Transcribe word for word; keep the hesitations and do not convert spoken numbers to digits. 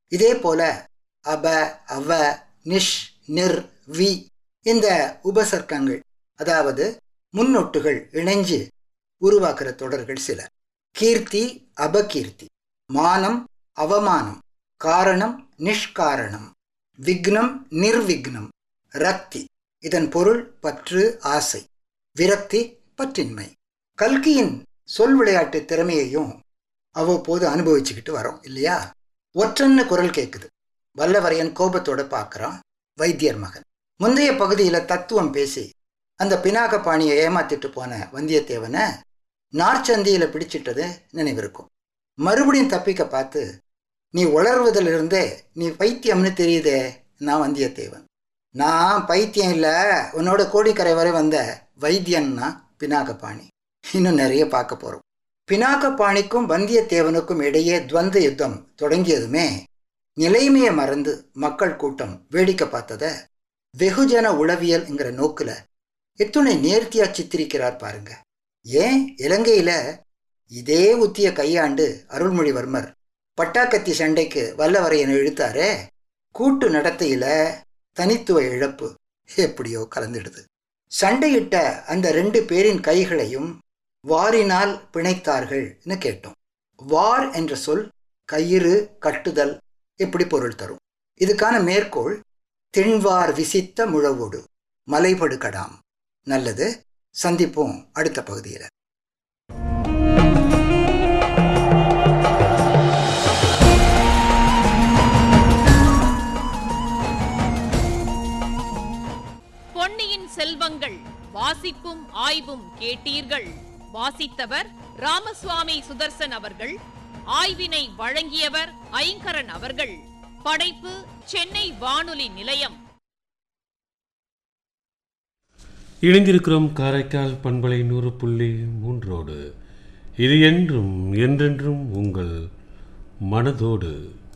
இதே போல அப, அவ, நிஷ், நிர், வி இந்த உபசர்க்கங்கள், அதாவது முன்னொட்டுகள் இணைஞ்சு உருவாக்குற தொடர்கள் சில. கீர்த்தி, அபகீர்த்தி, மானம், அவமானம், காரணம், நிஷ்காரணம், விக்னம், நிர்விக்னம், ரக்தி இதன் பொருள் பற்று, ஆசை, விரக்தி, பற்றின்மை. கல்கியின் சொல் விளையாட்டு திறமையையும் அவ்வப்போது அனுபவிச்சுக்கிட்டு வரோம் இல்லையா? ஒற்றன்னு குரல் கேட்குது. வல்லவரையன் கோபத்தோட பார்க்குறான். வைத்தியர் மகன் முந்தைய பகுதியில் தத்துவம் பேசி அந்த பினாக பாணியை ஏமாத்திட்டு போன வந்தியத்தேவனை நார்ச்சந்தியில் பிடிச்சிட்டது நினைவிருக்கும். மறுபடியும் தப்பிக்க பார்த்து, நீ உளர்வதிலிருந்தே நீ பைத்தியம்னு தெரியுதே. நான் வந்தியத்தேவன், நான் பைத்தியம் இல்லை, உன்னோட கோடிக்கரை வரை வந்த வைத்தியன்னா பினாகபாணி. இன்னும் நிறைய பார்க்க போகிறோம். பினாகபாணிக்கும் வந்தியத்தேவனுக்கும் இடையே துவந்த யுத்தம் தொடங்கியதுமே நிலைமையை மறந்து மக்கள் கூட்டம் வேடிக்கை பார்த்ததை வெகுஜன உளவியல்ங்கிற நோக்கில் எத்துணை நேர்த்தியா சித்திரிக்கிறார் பாருங்க. ஏன் இலங்கையில் இதே உத்திய கையாண்டு அருள்மொழிவர்மர் பட்டாக்கத்தி சண்டைக்கு வல்லவரையனை இழுத்தாரே, கூட்டு நடத்தையில தனித்துவ இழப்பு எப்படியோ கலந்துடுது. சண்டையிட்ட அந்த ரெண்டு பேரின் கைகளையும் வாரினால் பிணைத்தார்கள்னு கேட்டோம். வார் என்ற சொல் கயிறு, கட்டுதல் எப்படி பொருள் தரும். இதுக்கான மேற்கோள் திண்வார் விசித்த முழவோடு மலைபடு கடாம். நல்லது, சந்திப்போம் அடுத்த பகுதியில். பொன்னியின் செல்வங்கள் வாசிப்பும் ஆய்வும் கேட்டீர்கள். வாசித்தவர் ராமசுவாமி சுதர்சன் அவர்கள். ஆய்வினை வழங்கியவர் ஐங்கரன் அவர்கள். படைப்பு சென்னை வானொலி நிலையம். இணைந்திருக்கிறோம் காரைக்கால் பண்பலை நூறு புள்ளி மூன்றோடு. இது என்றும் என்றென்றும் உங்கள் மனதோடு.